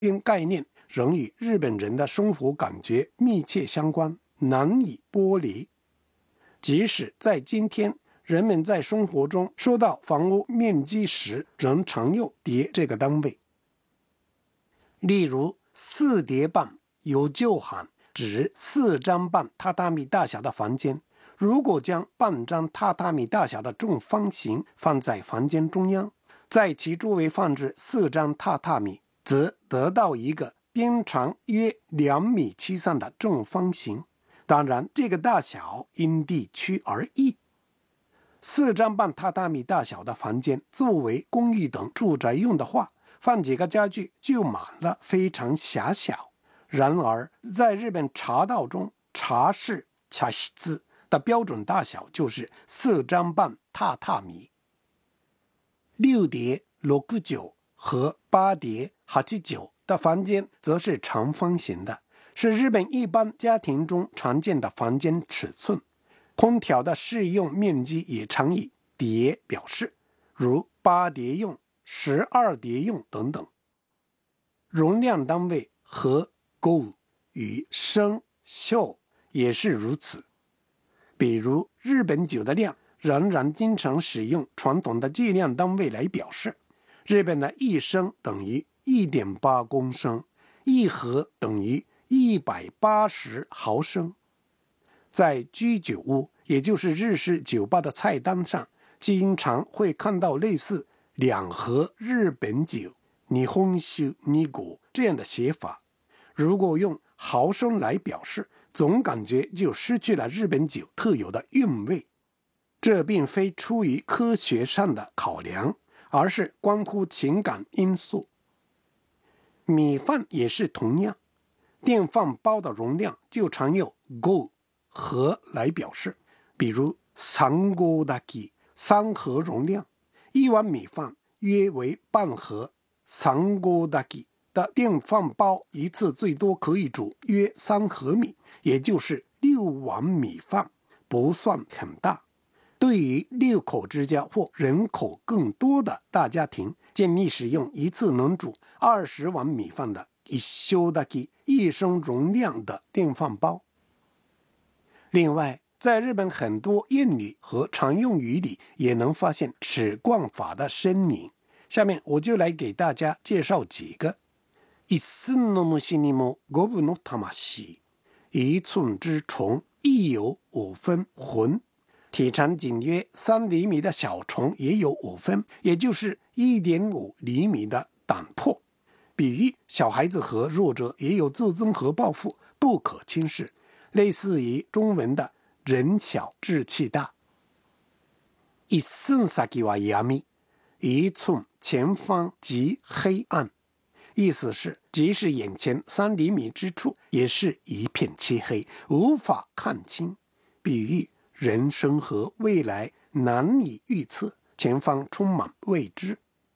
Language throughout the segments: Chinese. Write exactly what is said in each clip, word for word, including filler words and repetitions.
边概念仍与日本人的生活感觉密切相关，难以剥离。即使在今天，人们在生活中说到房屋面积时，仍常用叠这个单位。例如，四叠半有就喊指四张半榻榻米大小的房间。如果将半张榻榻米大小的正方形放在房间中央，在其周围放置四张榻榻米，则得到一个边长约两米七三的正方形。当然，这个大小因地区而异。四张半榻榻米大小的房间作为公寓等住宅用的话，放几个家具就满了，非常狭小。然而，在日本茶道中，茶室茶室的标准大小就是四张半榻榻米。六叠六九和八叠八九的房间则是长方形的，是日本一般家庭中常见的房间尺寸。空调的适用面积也常以叠表示，如八叠用、十二叠用等等。容量单位和购与升秀也是如此。比如日本酒的量仍然经常使用传统的计量单位来表示，日本的一升等于 一点八公升，一盒等于一百八十毫升。在居酒屋，也就是日式酒吧的菜单上，经常会看到类似两盒日本酒日本酒に合这样的写法。如果用毫升来表示，总感觉就失去了日本酒特有的韵味。这并非出于科学上的考量，而是关乎情感因素。米饭也是同样，电饭煲的容量就常用合盒来表示，比如三合炊き三盒容量，一碗米饭约为半盒。三合炊き的电饭煲一次最多可以煮约三盒米，也就是六碗米饭，不算很大。对于六口之家或人口更多的大家庭，建议使用一次能煮二十碗米饭的一升炊き一升容量的电饭煲。另外，在日本很多谚语和常用语里也能发现尺贯法的身名。下面我就来给大家介绍几个。一寸の虫にも五分の魂，一寸之虫亦有五分魂。体长仅约三厘米的小虫也有五分，也就是一点五厘米的胆魄。比喻小孩子和弱者也有自尊和抱负，不可轻视，类似于中文的人小志气大。一寸先は闇，一寸前方即黑暗。意思是，即使眼前三厘米之处也是一片漆黑，无法看清。比喻人生和未来难以预测，前方充满未知。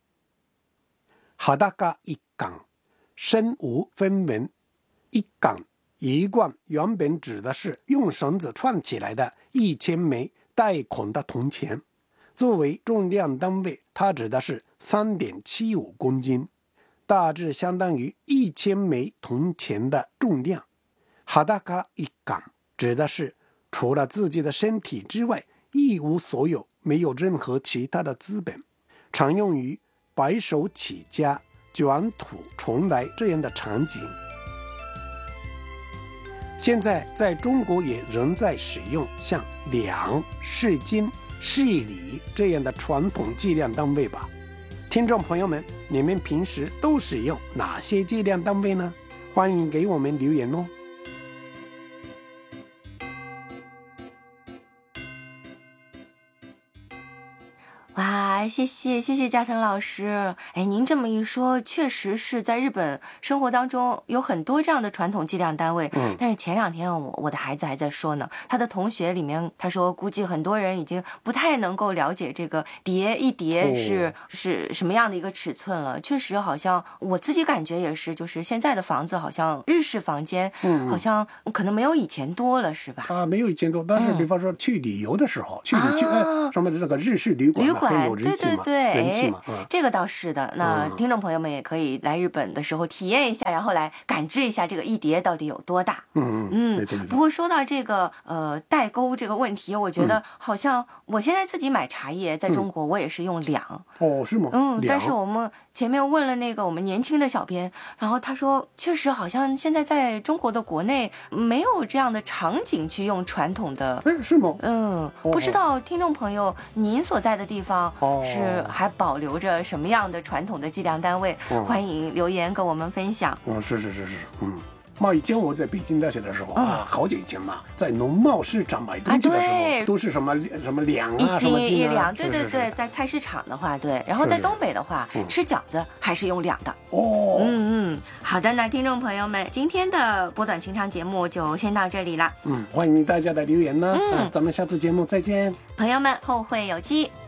裸一貫，身无分文。一貫一貫原本指的是用绳子串起来的一千枚带孔的铜钱，作为重量单位，它指的是 三点七五公斤，大致相当于一千枚铜钱的重量。裸一貫指的是除了自己的身体之外一无所有，没有任何其他的资本，常用于白手起家、卷土重来这样的场景。现在在中国也仍在使用像两、市斤、市里这样的传统计量单位吧。听众朋友们，你们平时都使用哪些计量单位呢？欢迎给我们留言哦。 哇，谢谢谢谢加藤老师。哎，您这么一说，确实是在日本生活当中有很多这样的传统计量单位。 嗯， 但是前两天我我的孩子还在说呢，他的同学里面他说估计很多人已经不太能够了解这个叠一叠是、哦、是什么样的一个尺寸了。确实好像我自己感觉也是，就是现在的房子好像日式房间好像可能没有以前多了，是吧？ 啊，没有以前多，但是比方说去旅游的时候，嗯、去旅去、啊、什么这个日式旅馆。 旅馆很有人对对对， 哎、 嗯，这个倒是的。那听众朋友们也可以来日本的时候体验一下，然后来感知一下这个一碟到底有多大。 嗯嗯，没错没错。 不过说到这个呃代沟这个问题，我觉得好像我现在自己买茶叶，在中国我也是用两。 哦，是吗？ 嗯，但是我们前面问了那个我们年轻的小编，然后他说，确实好像现在在中国的国内没有这样的场景去用传统的。 哎，是吗？ 嗯，不知道听众朋友您所在的地方是还保留着什么样的传统的计量单位？哦、欢迎留言跟我们分享。 嗯，是是是是，嗯。嘛，以前我在北京大学的时候、嗯、啊，好久以前嘛，在农贸市场买东西的时候，啊、都是什么什么两啊， 一斤什么一两， 啊、 对对对，在菜市场的话，对，然后在东北的话，是是吃饺子还是用两的。 哦， 嗯嗯，好的，那听众朋友们，今天的波短情长节目就先到这里了。 嗯，欢迎大家的留言呢，嗯、啊，咱们下次节目再见， 朋友们，后会有期。